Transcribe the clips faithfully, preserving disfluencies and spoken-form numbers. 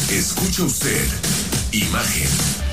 Escucha usted Imagen.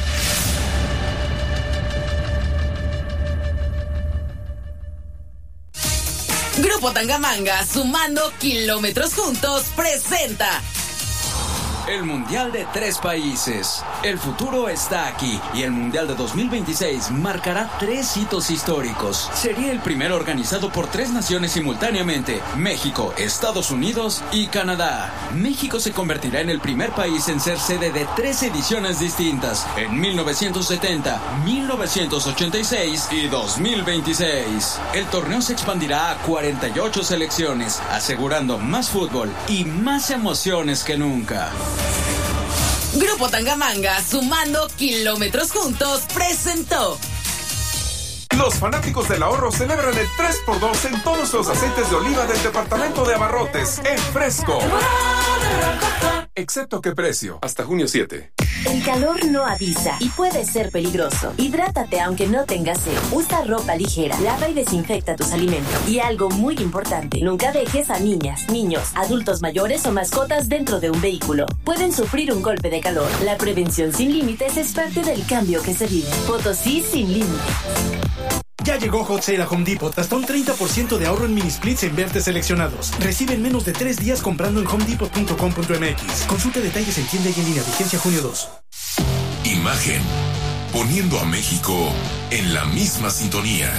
Grupo Tangamanga, sumando kilómetros juntos, presenta el Mundial de tres países. El futuro está aquí y el Mundial de dos mil veintiséis marcará tres hitos históricos. Sería el primero organizado por tres naciones simultáneamente: México, Estados Unidos y Canadá. México se convertirá en el primer país en ser sede de tres ediciones distintas: en mil novecientos setenta, mil novecientos ochenta y seis y dos mil veintiséis. El torneo se expandirá a cuarenta y ocho selecciones, asegurando más fútbol y más emociones que nunca. Grupo Tangamanga, sumando kilómetros juntos, presentó. Los fanáticos del ahorro celebran el tres por dos en todos los aceites de oliva del departamento de abarrotes en Fresco. Excepto qué precio, hasta junio siete. El calor no avisa y puede ser peligroso. Hidrátate aunque no tengas sed. Usa ropa ligera, lava y desinfecta tus alimentos. Y algo muy importante, nunca dejes a niñas, niños, adultos mayores o mascotas dentro de un vehículo. Pueden sufrir un golpe de calor. La prevención sin límites es parte del cambio que se vive. Potosí sin límites. Ya llegó Hot Sale a Home Depot. Hasta un treinta por ciento de ahorro en mini splits en verdes seleccionados. Recibe en menos de tres días comprando en home depot punto com punto m x. Consulta detalles en tienda y en línea. Vigencia junio dos. Imagen. Poniendo a México en la misma sintonía.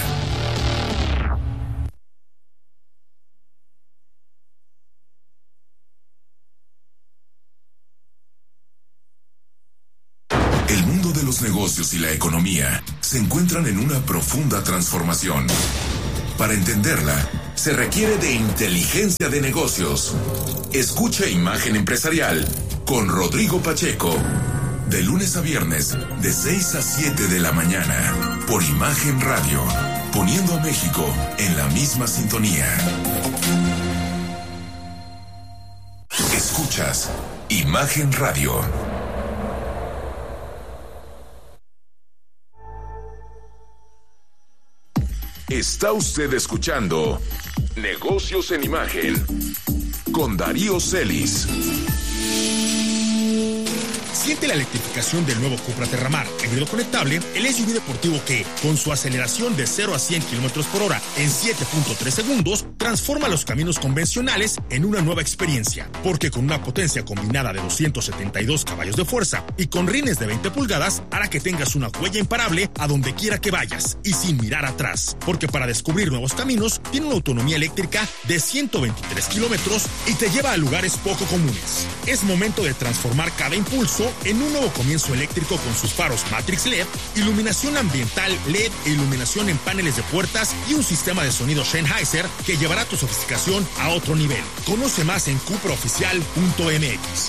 El mundo de los negocios y la economía se encuentran en una profunda transformación. Para entenderla, se requiere de inteligencia de negocios. Escucha Imagen Empresarial con Rodrigo Pacheco. De lunes a viernes, de seis a siete de la mañana, por Imagen Radio, poniendo a México en la misma sintonía. Escuchas Imagen Radio. Está usted escuchando Negocios en Imagen con Darío Celis. Siente la electrificación del nuevo Cupra Terramar, híbrido conectable, el S U V deportivo que, con su aceleración de cero a cien kilómetros por hora en siete punto tres segundos, transforma los caminos convencionales en una nueva experiencia. Porque con una potencia combinada de doscientos setenta y dos caballos de fuerza y con rines de veinte pulgadas, hará que tengas una huella imparable a donde quiera que vayas y sin mirar atrás. Porque para descubrir nuevos caminos, tiene una autonomía eléctrica de ciento veintitrés kilómetros y te lleva a lugares poco comunes. Es momento de transformar cada impulso en un nuevo comienzo eléctrico con sus faros Matrix L E D, iluminación ambiental L E D e iluminación en paneles de puertas y un sistema de sonido Sennheiser que llevará tu sofisticación a otro nivel. Conoce más en cupra oficial punto m x.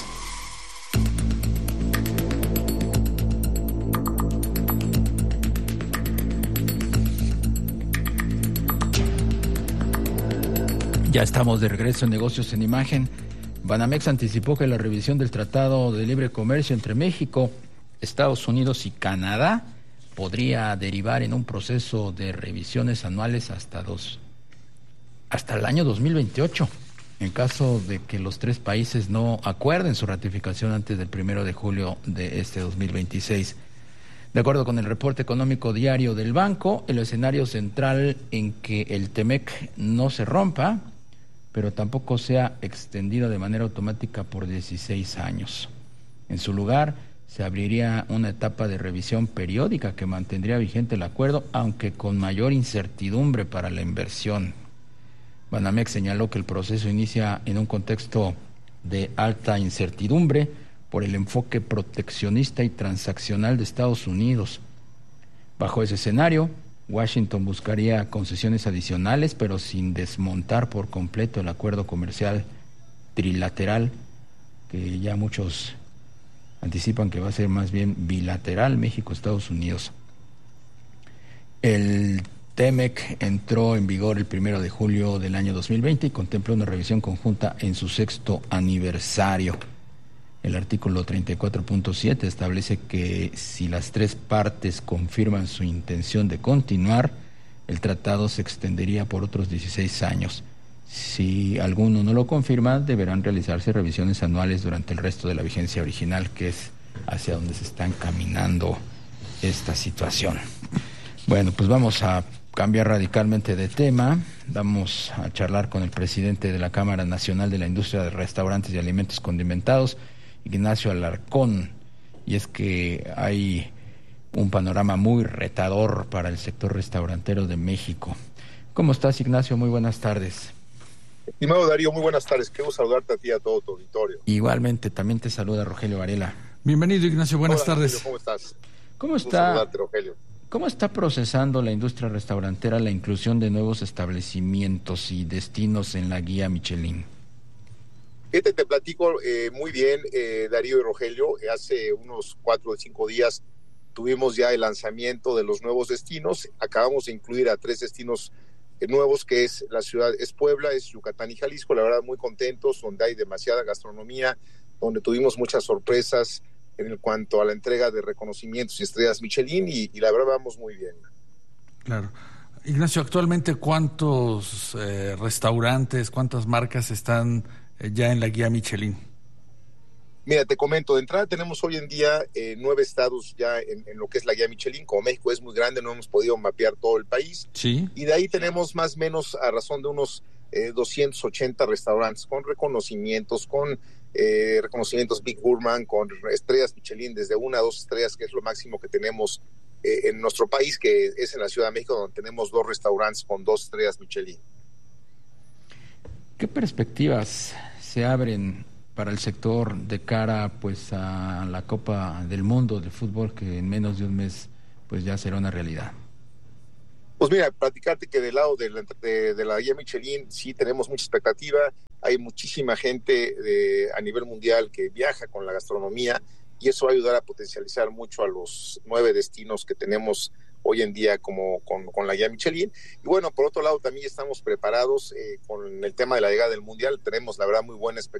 Ya estamos de regreso en Negocios en Imagen. Banamex anticipó que la revisión del Tratado de Libre Comercio entre México, Estados Unidos y Canadá podría derivar en un proceso de revisiones anuales hasta dos, hasta el año dos mil veintiocho, en caso de que los tres países no acuerden su ratificación antes del primero de julio de este dos mil veintiséis. De acuerdo con el reporte económico diario del banco, el escenario central en que el TEMEC no se rompa, pero tampoco sea extendido de manera automática por dieciséis años. En su lugar, se abriría una etapa de revisión periódica que mantendría vigente el acuerdo, aunque con mayor incertidumbre para la inversión. Banamex señaló que el proceso inicia en un contexto de alta incertidumbre por el enfoque proteccionista y transaccional de Estados Unidos. Bajo ese escenario, Washington buscaría concesiones adicionales, pero sin desmontar por completo el acuerdo comercial trilateral, que ya muchos anticipan que va a ser más bien bilateral, México-Estados Unidos. El TEMEC entró en vigor el primero de julio del año dos mil veinte y contempla una revisión conjunta en su sexto aniversario. El artículo treinta y cuatro punto siete establece que si las tres partes confirman su intención de continuar, el tratado se extendería por otros dieciséis años. Si alguno no lo confirma, deberán realizarse revisiones anuales durante el resto de la vigencia original, que es hacia donde se está encaminando esta situación. Bueno, pues vamos a cambiar radicalmente de tema. Vamos a charlar con el presidente de la Cámara Nacional de la Industria de Restaurantes y Alimentos Condimentados, Ignacio Alarcón. Y es que hay un panorama muy retador para el sector restaurantero de México. ¿Cómo estás, Ignacio? Muy buenas tardes. Estimado Darío, muy buenas tardes. Qué gusto saludarte a ti y a todo tu auditorio. Igualmente, también te saluda Rogelio Varela. Bienvenido, Ignacio. Buenas Hola, tardes. Rogelio, ¿cómo estás? ¿Cómo está, saludarte, Rogelio. ¿Cómo está procesando la industria restaurantera la inclusión de nuevos establecimientos y destinos en la guía Michelin? Este te platico eh, muy bien, eh, Darío y Rogelio. Eh, hace unos cuatro o cinco días tuvimos ya el lanzamiento de los nuevos destinos. Acabamos de incluir a tres destinos eh, nuevos, que es la ciudad, es Puebla, es Yucatán y Jalisco. La verdad, muy contentos, donde hay demasiada gastronomía, donde tuvimos muchas sorpresas en cuanto a la entrega de reconocimientos y estrellas Michelin, y, y la verdad vamos muy bien. Claro. Ignacio, actualmente, ¿cuántos eh, restaurantes, cuántas marcas están eh, ya en la guía Michelin? Mira, te comento, de entrada tenemos hoy en día eh, nueve estados ya en, en lo que es la guía Michelin. Como México es muy grande, no hemos podido mapear todo el país. Sí. Y de ahí tenemos más o menos a razón de unos eh, doscientos ochenta restaurantes con reconocimientos, con eh, reconocimientos Big Gourmand, con estrellas Michelin desde una a dos estrellas, que es lo máximo que tenemos eh, en nuestro país, que es en la Ciudad de México, donde tenemos dos restaurantes con dos estrellas Michelin. ¿Qué perspectivas se abren para el sector de cara pues a la Copa del Mundo de fútbol, que en menos de un mes pues ya será una realidad? Pues mira, platicarte que del lado de la, de, de la guía Michelin sí tenemos mucha expectativa. Hay muchísima gente de, a nivel mundial que viaja con la gastronomía, y eso va a ayudar a potencializar mucho a los nueve destinos que tenemos hoy en día como con, con la guía Michelin. Y bueno, por otro lado también estamos preparados eh, con el tema de la llegada del Mundial. Tenemos la verdad muy buena expectativa